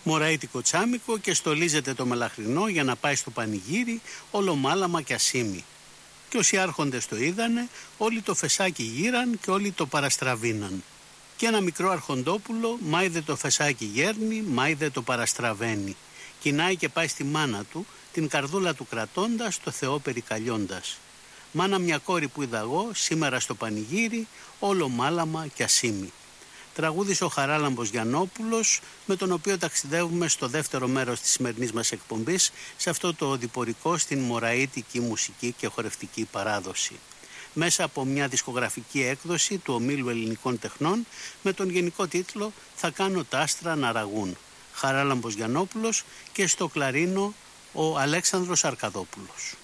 Μωραΐτικο τσάμικο και στολίζεται το μελαχρινό για να πάει στο πανηγύρι, όλο μάλαμα και ασίμι. Και όσοι άρχοντες το είδανε, όλοι το φεσάκι γύραν και όλοι το παραστραβήναν. Και ένα μικρό αρχοντόπουλο, μάιδε το φεσάκι γέρνει, μάιδε το παραστραβαίνει. Κοινάει και πάει στη μάνα του, την καρδούλα του κρατώντας, το Θεό περικαλιώντας. Μάνα μια κόρη που είδα εγώ, σήμερα στο πανηγύρι, όλο μάλαμα και ασίμι. Τραγούδισε ο Χαράλαμπος Γιαννόπουλος, με τον οποίο ταξιδεύουμε στο δεύτερο μέρος της σημερινής μας εκπομπής, σε αυτό το οδηπορικό στην μωραΐτικη μουσική και χορευτική παράδοση. Μέσα από μια δισκογραφική έκδοση του Ομίλου Ελληνικών Τεχνών, με τον γενικό τίτλο «Θα κάνω τα άστρα να ραγούν». Χαράλαμπος Γιαννόπουλος και στο κλαρίνο ο Αλέξανδρος Αρκαδόπουλος.